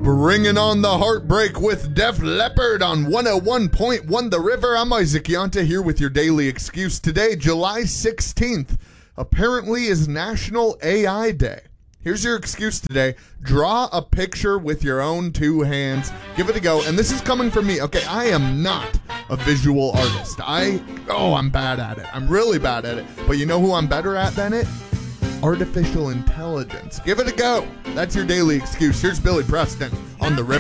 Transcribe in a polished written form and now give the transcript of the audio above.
Bringing on the heartbreak with Def Leppard on 101.1 The River. I'm Isaac Yonta here with your daily excuse. Today, July 16th, apparently is National AI Day. Here's your excuse today. Draw a picture with your own two hands. Give it a go. And this is coming from me. Okay, I am not a visual artist. I'm bad at it. I'm really bad at it. But you know who I'm better at than it? Artificial intelligence. Give it a go. That's your daily excuse. Here's Billy Preston on The River.